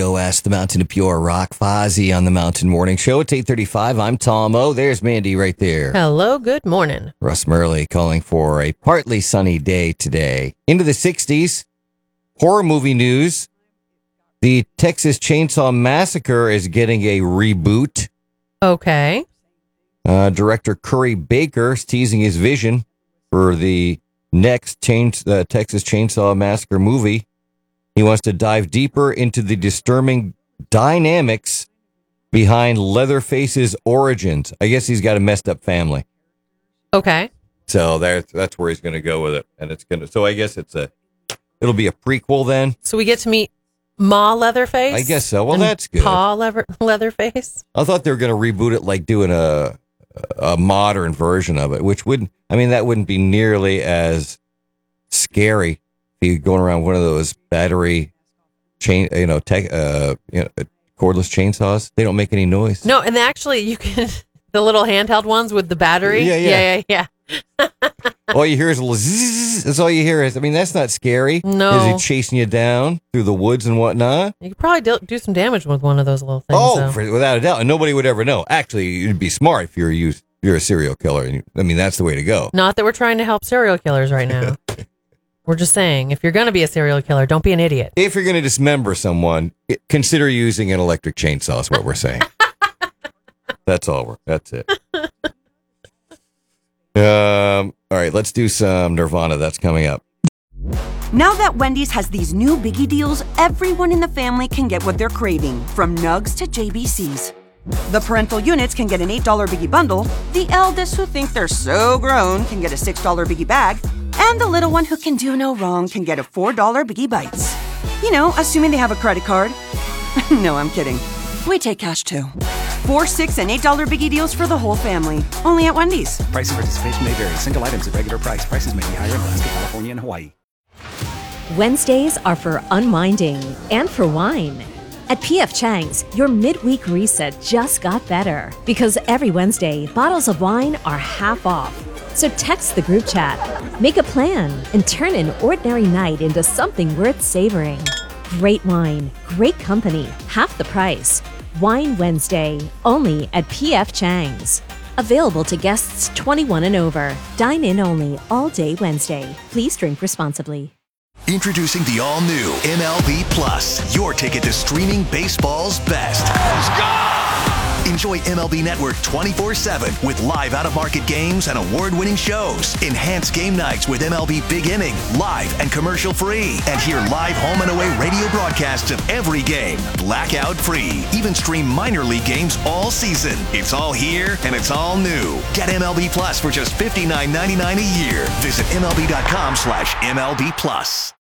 WDOS, the Mountain of Pure Rock, Fozzie on the Mountain Morning Show. It's 8:35. I'm Tom O. There's Mandy right there. Hello, good morning. Russ Murley calling for a partly sunny day today. Into the 60s. Horror movie news. The Texas Chainsaw Massacre is getting a reboot. Okay. Director Curry Baker is teasing his vision for the next Texas Chainsaw Massacre movie. He wants to dive deeper into the disturbing dynamics behind Leatherface's origins. I guess he's got a messed up family. Okay. So that's where he's going to go with it. And so I guess it'll be a prequel then. So we get to meet Ma Leatherface? I guess so. Well, that's good. Pa Leatherface? I thought they were going to reboot it like doing a modern version of it, which that wouldn't be nearly as scary. If you're going around one of those battery cordless chainsaws, they don't make any noise. No, and actually you can, the little handheld ones with the battery. Yeah. All you hear is a little zzz. That's all you hear is, that's not scary. No. Is he chasing you down through the woods and whatnot? You could probably do some damage with one of those little things. Without a doubt. And nobody would ever know. Actually, you'd be smart if you're a serial killer. That's the way to go. Not that we're trying to help serial killers right now. We're just saying, if you're going to be a serial killer, don't be an idiot. If you're going to dismember someone, consider using an electric chainsaw is what we're saying. That's it. All right, let's do some Nirvana. That's coming up. Now that Wendy's has these new biggie deals, everyone in the family can get what they're craving, from Nugs to JBCs. The parental units can get an $8 biggie bundle, the eldest who think they're so grown can get a $6 biggie bag, and the little one who can do no wrong can get a $4 biggie bites. Assuming they have a credit card. No, I'm kidding. We take cash too. $4, $6, and $8 biggie deals for the whole family. Only at Wendy's. Price and participation may vary. Single items at regular price. Prices may be higher in Alaska, California, and Hawaii. Wednesdays are for unwinding and for wine. At P.F. Chang's, your midweek reset just got better. Because every Wednesday, bottles of wine are half off. So text the group chat, make a plan, and turn an ordinary night into something worth savoring. Great wine, great company, half the price. Wine Wednesday, only at P.F. Chang's. Available to guests 21 and over. Dine in only all day Wednesday. Please drink responsibly. Introducing the all-new MLB Plus, your ticket to streaming baseball's best. Enjoy MLB Network 24/7 with live out-of-market games and award-winning shows. Enhance game nights with MLB Big Inning, live and commercial-free. And hear live home and away radio broadcasts of every game, blackout-free. Even stream minor league games all season. It's all here and it's all new. Get MLB Plus for just $59.99 a year. Visit MLB.com/MLB Plus.